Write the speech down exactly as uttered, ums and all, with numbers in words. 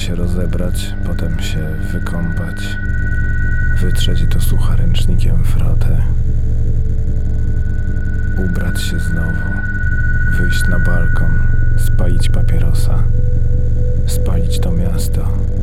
się rozebrać, potem się wykąpać, wytrzeć do sucha ręcznikiem frotę, ubrać się znowu, wyjść na balkon, spalić papierosa, spalić to miasto.